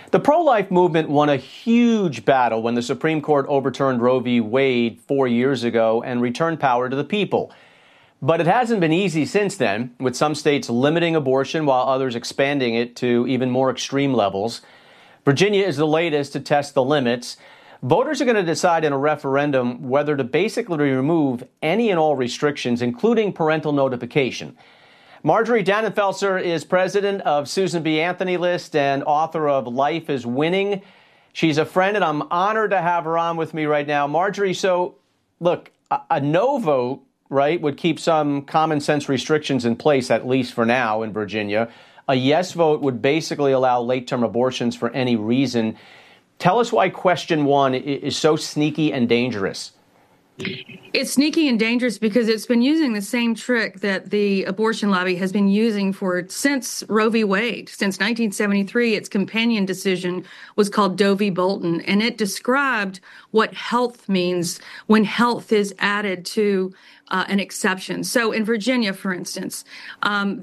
The pro-life movement won a huge battle when the Supreme Court overturned Roe v. Wade 4 years ago and returned power to the people. But it hasn't been easy since then, with some states limiting abortion while others expanding it to even more extreme levels. Virginia is the latest to test the limits. Voters are going to decide in a referendum whether to basically remove any and all restrictions, including parental notification. Marjorie Dannenfelser is president of Susan B. Anthony List and author of Life is Winning. She's a friend, and I'm honored to have her on with me right now. Marjorie, so look, a no vote, right, would keep some common sense restrictions in place, at least for now in Virginia. A yes vote would basically allow late-term abortions for any reason. Tell us why question one is so sneaky and dangerous. It's sneaky and dangerous because it's been using the same trick that the abortion lobby has been using since Roe v. Wade. Since 1973, its companion decision was called Doe v. Bolton, and it described what health means when health is added to an exception. So in Virginia, for instance, you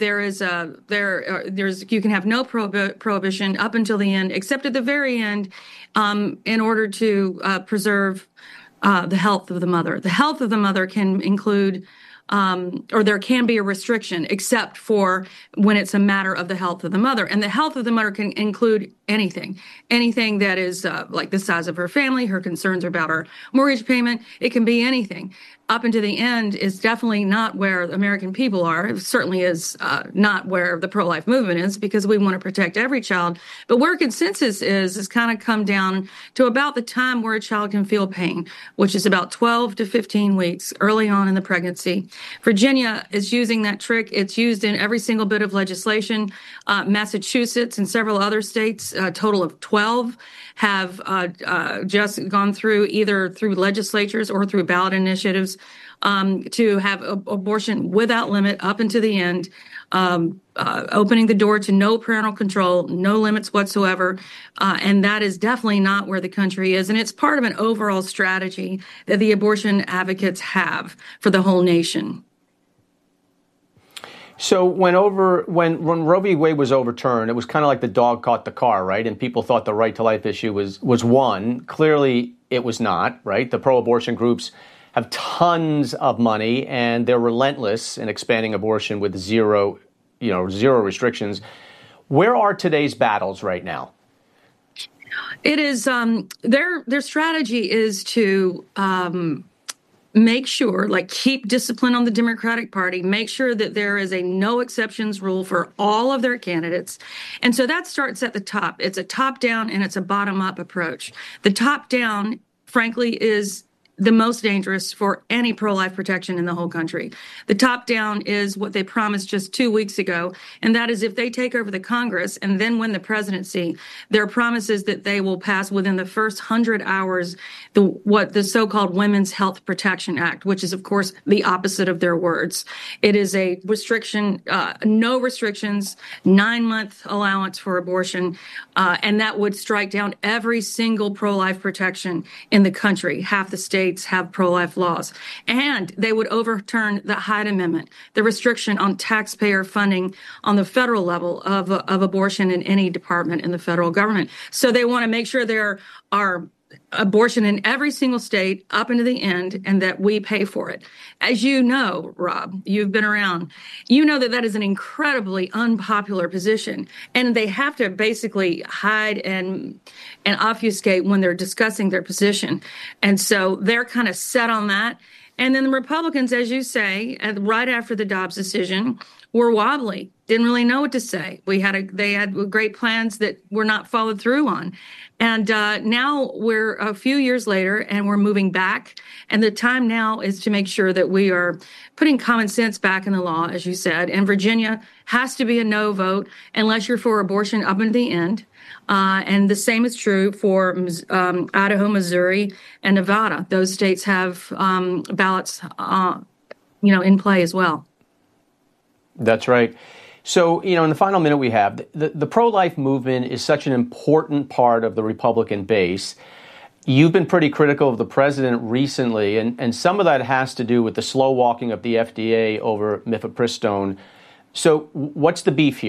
can have no prohibition up until the end, except at the very end, in order to preserve the health of the mother. The health of the mother can include, or there can be a restriction, except for when it's a matter of the health of the mother. And the health of the mother can include anything that is like the size of her family, her concerns about her mortgage payment. It can be anything. Up until the end is definitely not where the American people are. It certainly is not where the pro-life movement is, because we want to protect every child. But where consensus is kind of come down to about the time where a child can feel pain, which is about 12 to 15 weeks early on in the pregnancy. Virginia is using that trick. It's used in every single bit of legislation. Massachusetts and several other states, a total of 12, have just gone through either through legislatures or through ballot initiatives to have abortion without limit up until the end, opening the door to no parental control, no limits whatsoever. And that is definitely not where the country is. And it's part of an overall strategy that the abortion advocates have for the whole nation. So when Roe v. Wade was overturned, it was kind of like the dog caught the car, right? And people thought the right to life issue was won. Clearly, it was not, right? The pro-abortion groups have tons of money, and they're relentless in expanding abortion with zero restrictions. Where are today's battles right now? It is their strategy is to make sure, keep discipline on the Democratic Party, make sure that there is a no exceptions rule for all of their candidates. And so that starts at the top. It's a top down and it's a bottom up approach. The top down, frankly, is the most dangerous for any pro-life protection in the whole country. The top down is what they promised just 2 weeks ago, and that is if they take over the Congress and then win the presidency, their promise is that they will pass within the first 100 hours the so-called Women's Health Protection Act, which is, of course, the opposite of their words. It is a restriction, no restrictions, 9-month allowance for abortion, and that would strike down every single pro-life protection in the country. Half the states have pro-life laws. And they would overturn the Hyde Amendment, the restriction on taxpayer funding on the federal level of abortion in any department in the federal government. So they want to make sure there are abortion in every single state up into the end, and that we pay for it. As you know, Rob, you've been around, you know that is an incredibly unpopular position, and they have to basically hide and obfuscate when they're discussing their position. And so they're kind of set on that. And then the Republicans, as you say, right after the Dobbs decision, were wobbly, didn't really know what to say. They had great plans that were not followed through on. And now we're a few years later and we're moving back. And the time now is to make sure that we are putting common sense back in the law, as you said. And Virginia has to be a no vote unless you're for abortion up until the end. And the same is true for Idaho, Missouri, and Nevada. Those states have ballots, in play as well. That's right. So, in the final minute we have, the pro-life movement is such an important part of the Republican base. You've been pretty critical of the president recently, and some of that has to do with the slow walking of the FDA over mifepristone. So what's the beef here?